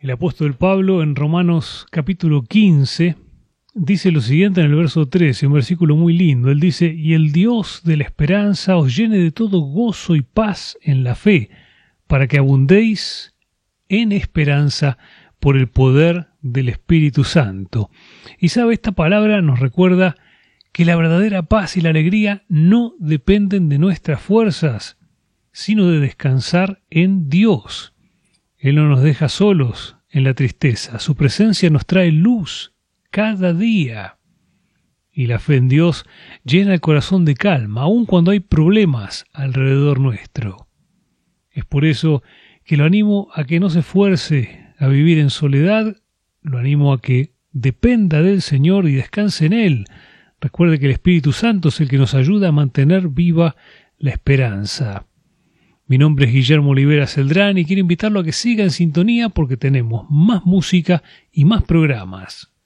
El apóstol Pablo en Romanos capítulo 15 dice lo siguiente en el verso 13, un versículo muy lindo. Él dice: y el Dios de la esperanza os llene de todo gozo y paz en la fe, para que abundéis en esperanza por el poder del Espíritu Santo. Y sabe, esta palabra nos recuerda que la verdadera paz y la alegría no dependen de nuestras fuerzas, sino de descansar en Dios. Él no nos deja solos en la tristeza. Su presencia nos trae luz cada día. Y la fe en Dios llena el corazón de calma, aun cuando hay problemas alrededor nuestro. Es por eso que lo animo a que no se esfuerce a vivir en soledad, lo animo a que dependa del Señor y descanse en Él. Recuerde que el Espíritu Santo es el que nos ayuda a mantener viva la esperanza. Mi nombre es Guillermo Olivera Celdrán y quiero invitarlo a que siga en sintonía porque tenemos más música y más programas.